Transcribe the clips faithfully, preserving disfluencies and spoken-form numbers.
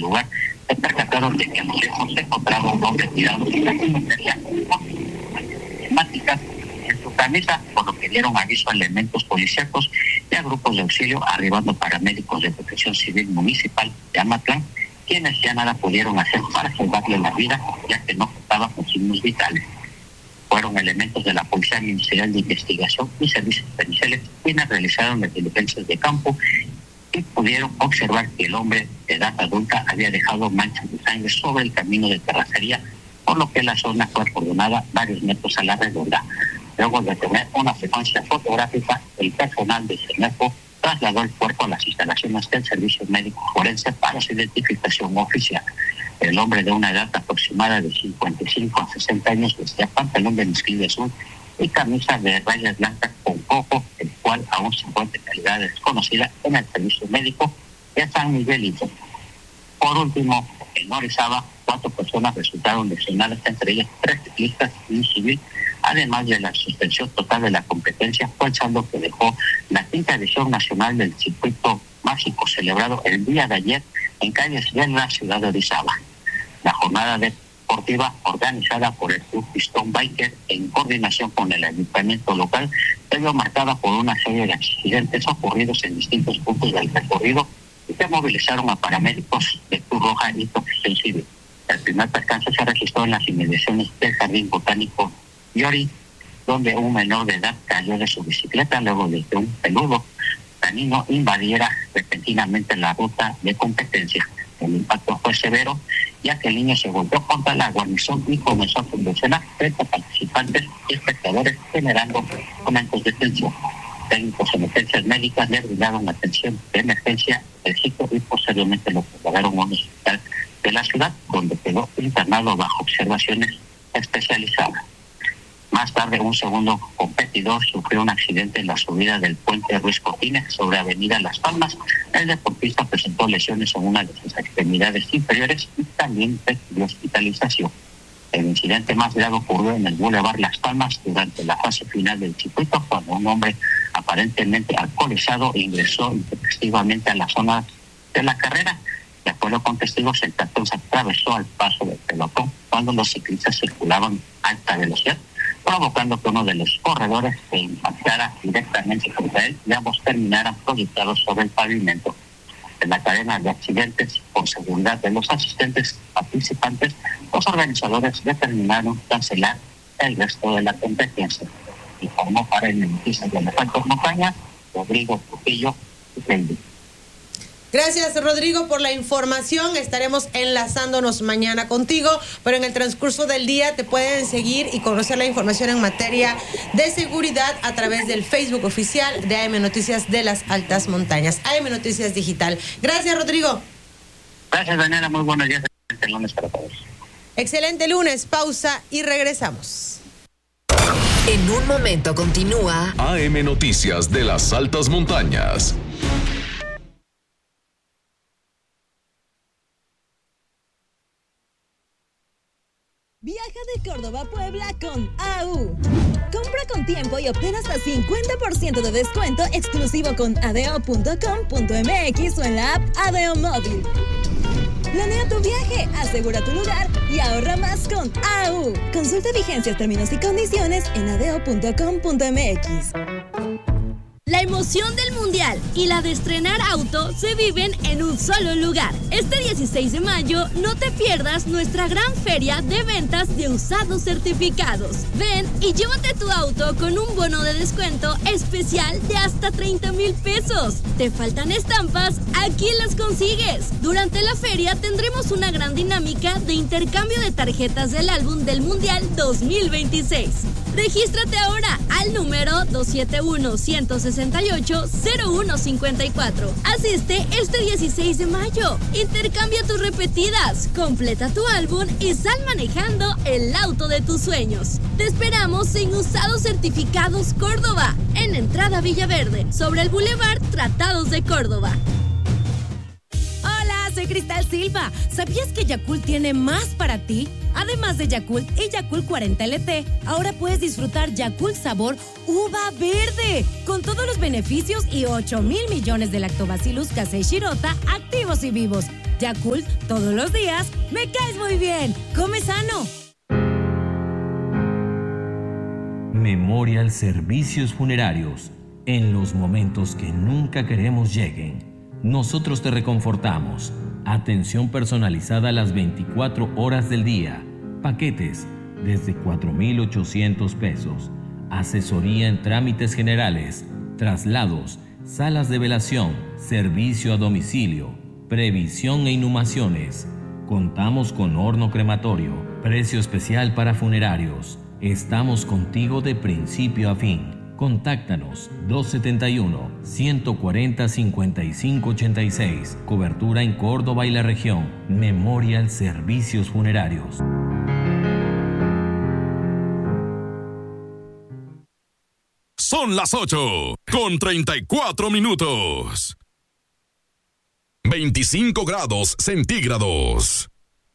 lugar se percataron de que a lo lejos se encontraba un hombre tirado sin la comisaría temáticas en su camisa, por lo que dieron aviso a elementos policíacos y a grupos de auxilio, arribando paramédicos de Protección Civil Municipal de Amatlán, quienes ya nada pudieron hacer para salvarle la vida, ya que no contaba con signos vitales. Fueron elementos de la Policía Ministerial de Investigación y Servicios Periciales quienes realizaron las diligencias de campo y pudieron observar que el hombre de edad adulta había dejado manchas de sangre sobre el camino de terracería, por lo que la zona fue acordonada varios metros a la redonda. Luego de tener una secuencia fotográfica, el personal de CENEFO trasladó el cuerpo a las instalaciones del Servicio Médico Forense para su identificación oficial. El hombre de una edad aproximada de cincuenta y cinco a sesenta años vestía pantalón de mezclilla azul y camisa de rayas blancas con coco, el cual aún se encuentra en calidad desconocida en el Servicio Médico de San Miguelito. Por último, en Orizaba, cuatro personas resultaron lesionadas, entre ellas tres ciclistas y un civil, además de la suspensión total de la competencia, fue el saldo que dejó la quinta edición nacional del circuito mágico celebrado el día de ayer en calles de la ciudad de Orizaba. La jornada deportiva organizada por el Club Pistón Biker en coordinación con el ayuntamiento local se vio marcada por una serie de accidentes ocurridos en distintos puntos del recorrido y se movilizaron a paramédicos de Cruz Roja y Protección Civil. El primer percance se registró en las inmediaciones del Jardín Botánico Yori, donde un menor de edad cayó de su bicicleta luego de que un peludo canino invadiera repentinamente la ruta de competencia. El impacto fue severo, ya que el niño se golpeó contra la guarnición y comenzó a convulsionar frente a participantes y espectadores, generando momentos de tensión. Técnicos de emergencias médicas le brindaron atención de emergencia del sitio y posteriormente lo trasladaron a un hospital de la ciudad, donde quedó internado bajo observaciones especializadas. Más tarde, un segundo competidor sufrió un accidente en la subida del puente Ruiz Cortines sobre Avenida Las Palmas. El deportista presentó lesiones en una de sus extremidades inferiores y también requirió hospitalización. El incidente más grave ocurrió en el Boulevard Las Palmas durante la fase final del circuito, cuando un hombre aparentemente alcoholizado ingresó intempestivamente a la zona de la carrera. De acuerdo con testigos, el cartón se atravesó al paso del pelotón cuando los ciclistas circulaban a alta velocidad, provocando que uno de los corredores se impactara directamente contra él y ambos terminaran proyectados sobre el pavimento. En la cadena de accidentes, por seguridad de los asistentes participantes, los organizadores determinaron cancelar el resto de la competencia. Informó para el Noticias de Elefantes Montaña, Rodrigo Trujillo y Leydi. Gracias, Rodrigo, por la información. Estaremos enlazándonos mañana contigo, pero en el transcurso del día te pueden seguir y conocer la información en materia de seguridad a través del Facebook oficial de A M Noticias de las Altas Montañas, A M Noticias Digital. Gracias, Rodrigo. Gracias, Daniela. Muy buenos días. Excelente lunes para todos. Excelente lunes. Pausa y regresamos. En un momento continúa A M Noticias de las Altas Montañas. Viaja de Córdoba a Puebla con A U. Compra con tiempo y obtén hasta cincuenta por ciento de descuento exclusivo con adeo punto com punto m x o en la app Adeo Móvil. Planea tu viaje, asegura tu lugar y ahorra más con A U. Consulta vigencias, términos y condiciones en adeo punto com punto m x. La emoción del Mundial y la de estrenar auto se viven en un solo lugar. Este dieciséis de mayo no te pierdas nuestra gran feria de ventas de usados certificados. Ven y llévate tu auto con un bono de descuento especial de hasta treinta mil pesos. ¿Te faltan estampas? Aquí las consigues. Durante la feria tendremos una gran dinámica de intercambio de tarjetas del álbum del Mundial dos mil veintiséis. Regístrate ahora al número dos siete uno, uno seis ocho, cero uno cinco cuatro. Asiste este dieciséis de mayo. Intercambia tus repetidas, completa tu álbum y sal manejando el auto de tus sueños. Te esperamos en Usados Certificados Córdoba, en Entrada Villaverde, sobre el Boulevard Tratados de Córdoba. Soy Cristal Silva. ¿Sabías que Yakult tiene más para ti? Además de Yakult y Yakult cuarenta L T, ahora puedes disfrutar Yakult sabor uva verde, con todos los beneficios y ocho mil millones de lactobacillus casei shirota activos y vivos. Yakult, todos los días, me caes muy bien. Come sano. Memorial Servicios Funerarios. En los momentos que nunca queremos lleguen, nosotros te reconfortamos. Atención personalizada las veinticuatro horas del día. Paquetes desde cuatro mil ochocientos pesos. Asesoría en trámites generales, traslados, salas de velación, servicio a domicilio, previsión e inhumaciones. Contamos con horno crematorio, precio especial para funerarios. Estamos contigo de principio a fin. Contáctanos dos setenta y uno, ciento cuarenta, cincuenta y cinco ochenta y seis. Cobertura en Córdoba y la región. Memorial Servicios Funerarios. Son las ocho con treinta y cuatro minutos. veinticinco grados centígrados.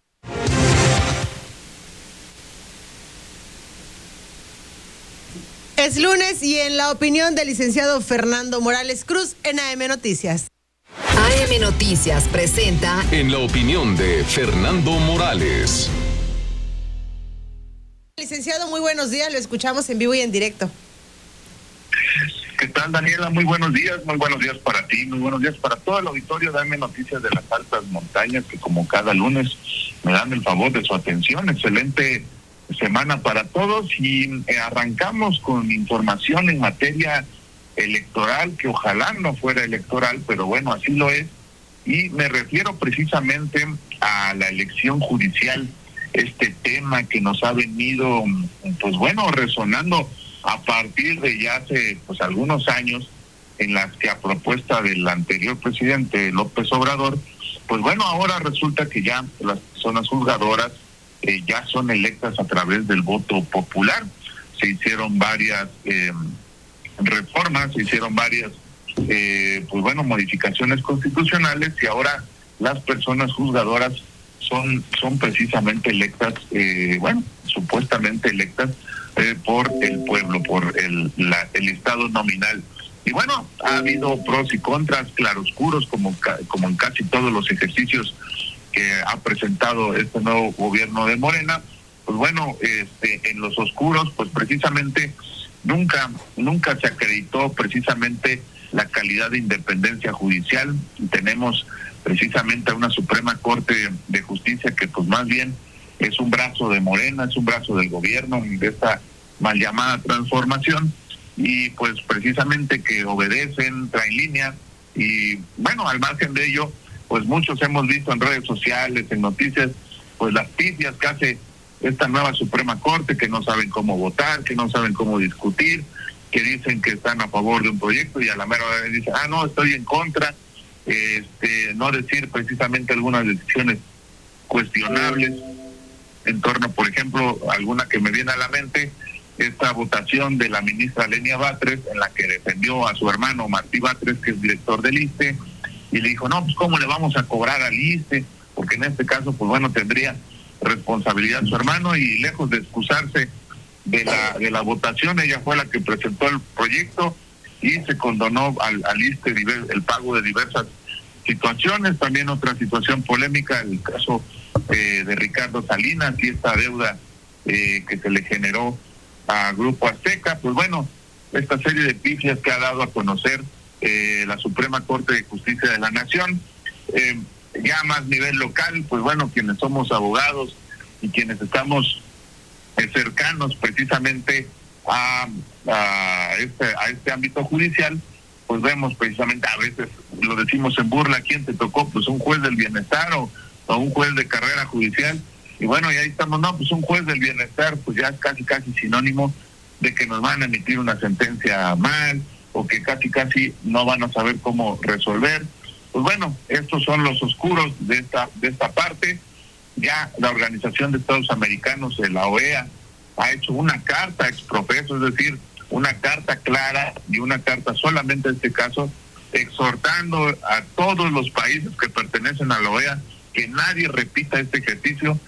Es lunes y en la opinión del licenciado Fernando Morales Cruz en A M Noticias. A M Noticias presenta En la opinión de Fernando Morales. Licenciado, muy buenos días, lo escuchamos en vivo y en directo. ¿Qué tal, Daniela? Muy buenos días, muy buenos días para ti, muy buenos días para todo el auditorio de A M Noticias de las Altas Montañas, que como cada lunes me dan el favor de su atención. Excelente semana para todos y eh, arrancamos con información en materia electoral, que ojalá no fuera electoral, pero bueno, así lo es, y me refiero precisamente a la elección judicial, este tema que nos ha venido, pues bueno, resonando a partir de ya hace pues algunos años, en las que a propuesta del anterior presidente López Obrador, pues bueno, ahora resulta que ya las personas juzgadoras eh, ya son electas a través del voto popular. Se hicieron varias eh, reformas, se hicieron varias, eh, pues bueno, modificaciones constitucionales, y ahora las personas juzgadoras son, son precisamente electas, eh, bueno, supuestamente electas eh, por el pueblo, por el, la, el Estado nominal. Y bueno, ha habido pros y contras, claroscuros, como, como en casi todos los ejercicios que ha presentado este nuevo gobierno de Morena. Pues bueno, este, en los oscuros, pues precisamente nunca, nunca se acreditó precisamente la calidad de independencia judicial. Tenemos precisamente a una Suprema Corte de Justicia que pues más bien es un brazo de Morena, es un brazo del gobierno, de esta mal llamada transformación, y pues precisamente que obedecen, traen línea, y bueno, al margen de ello, pues muchos hemos visto en redes sociales, en noticias, pues las pifias que hace esta nueva Suprema Corte, que no saben cómo votar, que no saben cómo discutir, que dicen que están a favor de un proyecto y a la mera hora dicen, ah, no, estoy en contra, este, no decir precisamente algunas decisiones cuestionables en torno, por ejemplo, alguna que me viene a la mente, esta votación de la ministra Lenia Batres, en la que defendió a su hermano Martí Batres, que es director del I S S S T E, y le dijo, no, pues cómo le vamos a cobrar al I S S S T E, porque en este caso, pues bueno, tendría responsabilidad su hermano, y lejos de excusarse de la de la votación, ella fue la que presentó el proyecto y se condonó al, al I S S S T E el pago de diversas situaciones. También otra situación polémica, el caso eh, de Ricardo Salinas y esta deuda eh, que se le generó a Grupo Azteca. Pues bueno, esta serie de pifias que ha dado a conocer eh, la Suprema Corte de Justicia de la Nación. Eh, ya más nivel local, pues bueno, quienes somos abogados y quienes estamos eh, cercanos precisamente a, a, este, a este ámbito judicial, pues vemos precisamente, a veces lo decimos en burla, ¿quién te tocó? Pues un juez del bienestar o, o un juez de carrera judicial. Y bueno, y ahí estamos, no, pues un juez del bienestar, pues ya es casi, casi sinónimo de que nos van a emitir una sentencia mal, o que casi, casi no van a saber cómo resolver. Pues bueno, estos son los oscuros de esta, de esta parte. Ya la Organización de Estados Americanos, la O E A, ha hecho una carta exprofeso, es decir, una carta clara y una carta solamente en este caso, exhortando a todos los países que pertenecen a la O E A que nadie repita este ejercicio,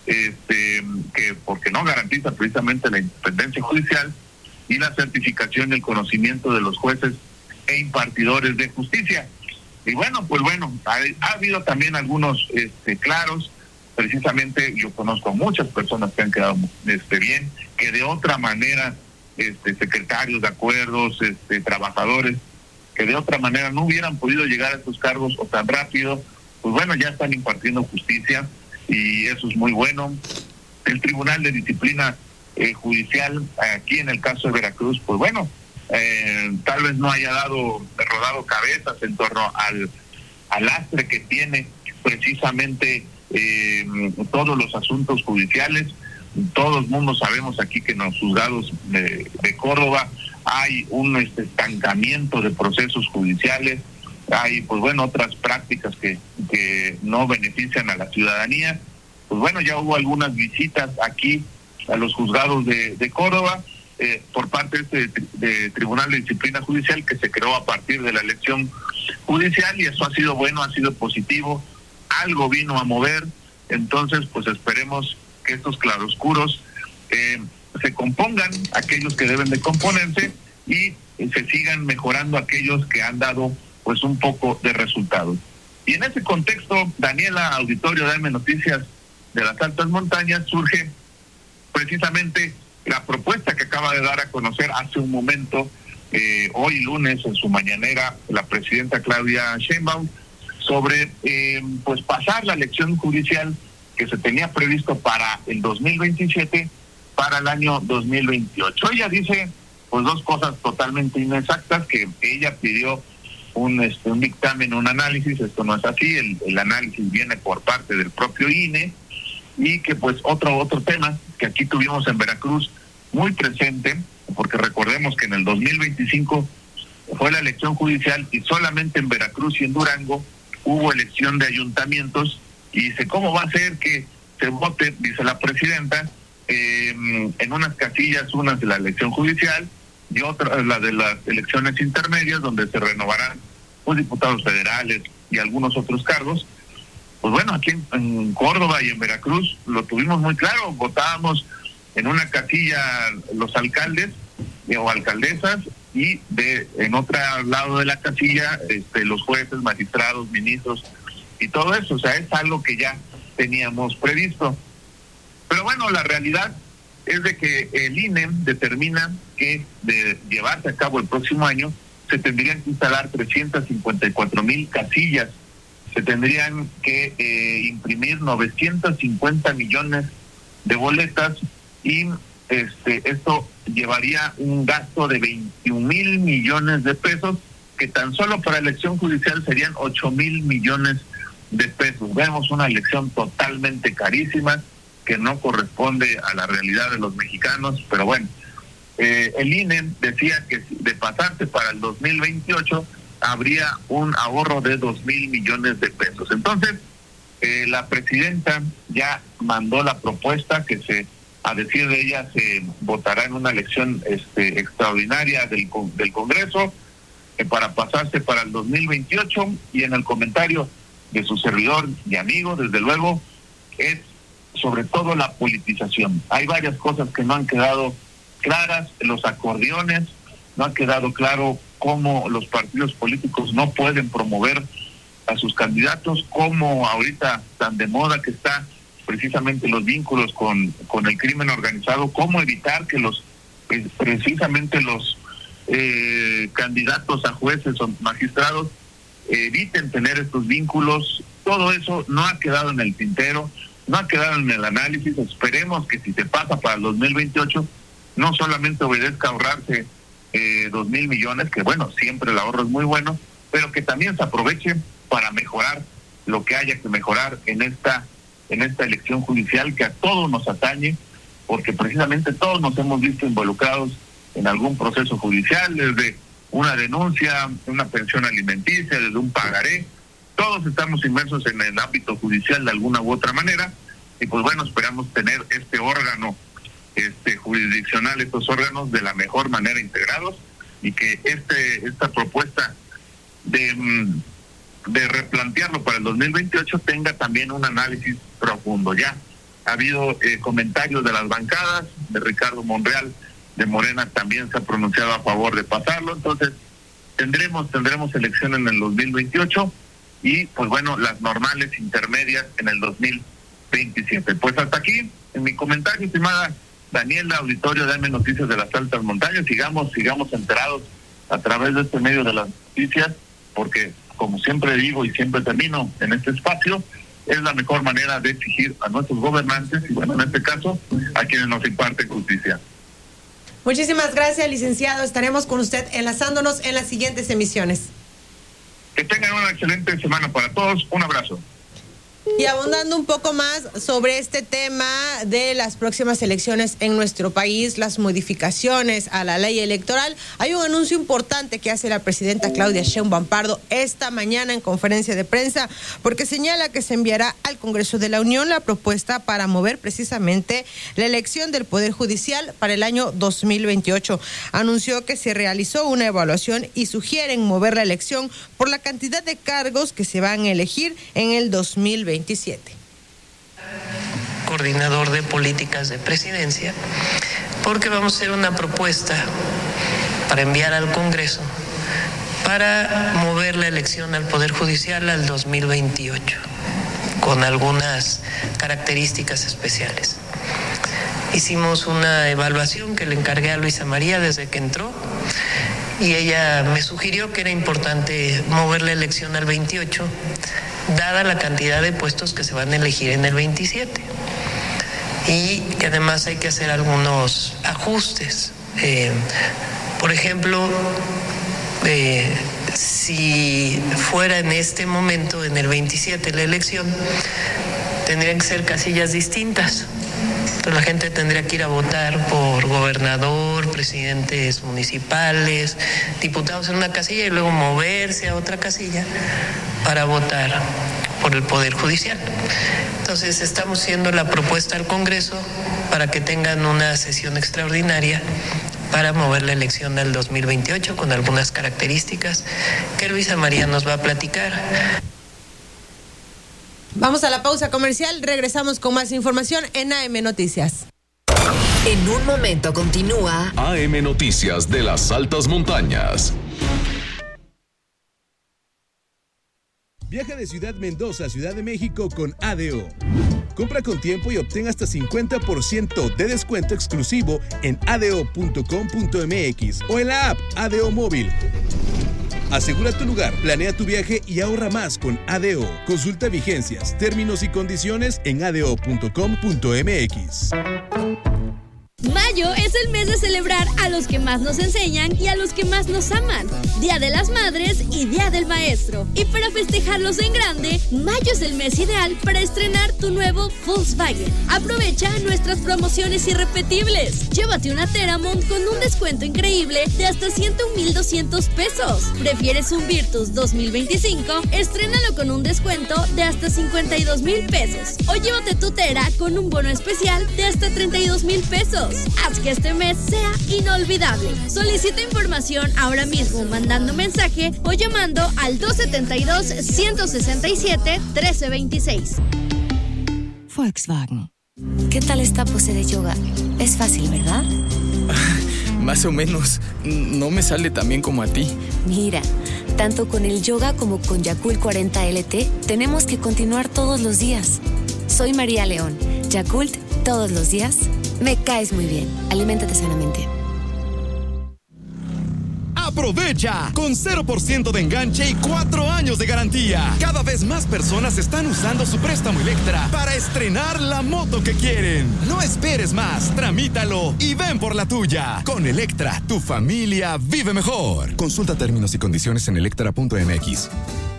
este que porque no garantiza precisamente la independencia judicial y la certificación y el conocimiento de los jueces e impartidores de justicia. Y bueno, pues bueno, ha, ha habido también algunos este, claros. Precisamente yo conozco a muchas personas que han quedado este, bien, que de otra manera, este, secretarios de acuerdos, este, trabajadores, que de otra manera no hubieran podido llegar a estos cargos o tan rápido, pues bueno, ya están impartiendo justicia y eso es muy bueno. El Tribunal de Disciplina eh, Judicial, aquí en el caso de Veracruz, pues bueno, eh, tal vez no haya dado, rodado cabezas en torno al, al lastre que tiene precisamente eh, todos los asuntos judiciales. Todo el mundo sabemos aquí que en los juzgados de, de Córdoba hay un este, estancamiento de procesos judiciales, hay pues bueno otras prácticas que, que no benefician a la ciudadanía. Pues bueno, ya hubo algunas visitas aquí a los juzgados de, de Córdoba eh, por parte de este de Tribunal de Disciplina Judicial que se creó a partir de la elección judicial, y eso ha sido bueno, ha sido positivo, algo vino a mover. Entonces pues esperemos que estos claroscuros eh, se compongan, aquellos que deben de componerse, y eh, se sigan mejorando aquellos que han dado pues un poco de resultados. Y en ese contexto, Daniela, auditorio de A M Noticias de las Altas Montañas, surge precisamente la propuesta que acaba de dar a conocer hace un momento, eh, hoy lunes, en su mañanera, la presidenta Claudia Sheinbaum, sobre eh, pues pasar la elección judicial que se tenía previsto para el dos mil veintisiete para el año dos mil veintiocho. Ella dice pues dos cosas totalmente inexactas, que ella pidió un este un dictamen, un análisis. Esto no es así, el, el análisis viene por parte del propio I N E, y que pues otro otro tema que aquí tuvimos en Veracruz muy presente, porque recordemos que en el dos mil veinticinco fue la elección judicial y solamente en Veracruz y en Durango hubo elección de ayuntamientos. Y dice, ¿cómo va a ser que se vote, dice la presidenta, eh, en unas casillas, unas de la elección judicial y otras la de las elecciones intermedias, donde se renovarán pues diputados federales y algunos otros cargos? Pues bueno, aquí en, en Córdoba y en Veracruz lo tuvimos muy claro, votábamos en una casilla los alcaldes eh, o alcaldesas, y de en otro lado de la casilla este, los jueces, magistrados, ministros y todo eso. O sea, es algo que ya teníamos previsto. Pero bueno, la realidad es de que el I N E determina que de llevarse a cabo el próximo año se tendrían que instalar trescientas cincuenta y cuatro mil casillas, se tendrían que eh, imprimir novecientos cincuenta millones de boletas, y este esto llevaría un gasto de veintiún mil millones de pesos, que tan solo para la elección judicial serían ocho mil millones de pesos. Vemos una elección totalmente carísima que no corresponde a la realidad de los mexicanos. Pero bueno, eh, el I N E decía que de pasarse para el dos mil veintiocho habría un ahorro de dos mil millones de pesos. Entonces eh, la presidenta ya mandó la propuesta que se, a decir de ella, se votará en una elección este, extraordinaria del, del Congreso eh, para pasarse para el dos mil veintiocho, y en el comentario de su servidor y amigo, desde luego, es sobre todo la politización. Hay varias cosas que no han quedado claras, los acordeones, no ha quedado claro cómo los partidos políticos no pueden promover a sus candidatos, cómo ahorita tan de moda que está precisamente los vínculos con, con el crimen organizado, cómo evitar que los eh, precisamente los eh, candidatos a jueces o magistrados eviten tener estos vínculos. Todo eso no ha quedado en el tintero, no ha quedado en el análisis. Esperemos que si se pasa para el dos mil veintiocho no solamente obedezca a ahorrarse eh, dos mil millones, que bueno, siempre el ahorro es muy bueno, pero que también se aproveche para mejorar lo que haya que mejorar en esta en esta elección judicial, que a todos nos atañe, porque precisamente todos nos hemos visto involucrados en algún proceso judicial, desde una denuncia, una pensión alimenticia, desde un pagaré. Todos estamos inmersos en el ámbito judicial de alguna u otra manera, y pues bueno, esperamos tener este órgano este jurisdiccional, estos órganos de la mejor manera integrados, y que este esta propuesta de, de replantearlo para el dos mil veintiocho tenga también un análisis profundo. Ya ha habido eh, comentarios de las bancadas, de Ricardo Monreal de Morena también se ha pronunciado a favor de pasarlo. Entonces tendremos, tendremos elección en el dos mil veintiocho y pues bueno, las normales intermedias en el dos mil veintisiete. Pues hasta aquí, en mi comentario, estimada Daniela, auditorio de A M Noticias de las Altas Montañas, sigamos, sigamos enterados a través de este medio de las noticias, porque como siempre digo y siempre termino en este espacio, es la mejor manera de exigir a nuestros gobernantes y bueno, en este caso, a quienes nos imparten justicia. Muchísimas gracias, licenciado. Estaremos con usted enlazándonos en las siguientes emisiones. Que tengan una excelente semana para todos. Un abrazo. Y abundando un poco más sobre este tema de las próximas elecciones en nuestro país, las modificaciones a la ley electoral, hay un anuncio importante que hace la presidenta Claudia Sheinbaum Pardo esta mañana en conferencia de prensa, porque señala que se enviará al Congreso de la Unión la propuesta para mover precisamente la elección del Poder Judicial para el año dos mil veintiocho. Anunció que se realizó una evaluación y sugieren mover la elección por la cantidad de cargos que se van a elegir en el dos mil veintiocho. veintisiete. Coordinador de políticas de presidencia, porque vamos a hacer una propuesta para enviar al Congreso para mover la elección al Poder Judicial al dos mil veintiocho, con algunas características especiales. Hicimos una evaluación que le encargué a Luisa María desde que entró, y ella me sugirió que era importante mover la elección al veintiocho, dada la cantidad de puestos que se van a elegir en el veintisiete. Y que además hay que hacer algunos ajustes. Eh, por ejemplo, eh, si fuera en este momento, en el veintisiete, la elección, tendrían que ser casillas distintas. Entonces la gente tendría que ir a votar por gobernador, presidentes municipales, diputados en una casilla y luego moverse a otra casilla para votar por el Poder Judicial. Entonces estamos haciendo la propuesta al Congreso para que tengan una sesión extraordinaria para mover la elección al dos mil veintiocho con algunas características que Luisa María nos va a platicar. Vamos a la pausa comercial, regresamos con más información en A M Noticias. En un momento continúa A M Noticias de las Altas Montañas. Viaja de Ciudad Mendoza a Ciudad de México con A D O. Compra con tiempo y obtén hasta cincuenta por ciento de descuento exclusivo en a d o punto com punto m x o en la app A D O Móvil. Asegura tu lugar, planea tu viaje y ahorra más con A D O. Consulta vigencias, términos y condiciones en a d o punto com punto m x. Mayo es el mes de celebrar a los que más nos enseñan y a los que más nos aman. Día de las Madres y Día del Maestro. Y para festejarlos en grande, mayo es el mes ideal para estrenar tu nuevo Volkswagen. Aprovecha nuestras promociones irrepetibles. Llévate una Teramont con un descuento increíble de hasta ciento un mil doscientos pesos. ¿Prefieres un Virtus dos mil veinticinco? Estrénalo con un descuento de hasta cincuenta y dos mil pesos. O llévate tu Tera con un bono especial de hasta treinta y dos mil pesos. Haz que este mes sea inolvidable. Solicita información ahora mismo mandando mensaje o llamando al dos setenta y dos, ciento sesenta y siete, trece veintiséis. Volkswagen. ¿Qué tal esta pose de yoga? Es fácil, ¿verdad? Más o menos. No me sale tan bien como a ti. Mira, tanto con el yoga como con Yakult cuarenta L T tenemos que continuar todos los días. Soy María León. Yakult todos los días. Me caes muy bien. Aliméntate sanamente. ¡Aprovecha! Con cero por ciento de enganche y cuatro años de garantía. Cada vez más personas están usando su préstamo Electra para estrenar la moto que quieren. No esperes más, tramítalo y ven por la tuya. Con Electra, tu familia vive mejor. Consulta términos y condiciones en electra punto m x.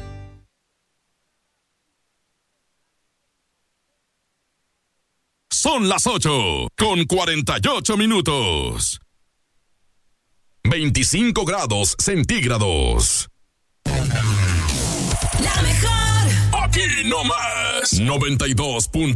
Son las ocho con cuarenta y ocho minutos. veinticinco grados centígrados. La mejor. Aquí no más. noventa y dos punto